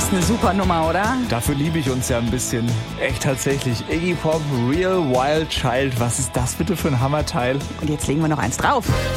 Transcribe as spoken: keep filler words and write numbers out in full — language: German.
ist eine super Nummer, oder? Dafür liebe ich uns ja ein bisschen. Echt tatsächlich. Iggy Pop, Real Wild Child. Was ist das bitte für ein Hammerteil? Und jetzt legen wir noch eins drauf.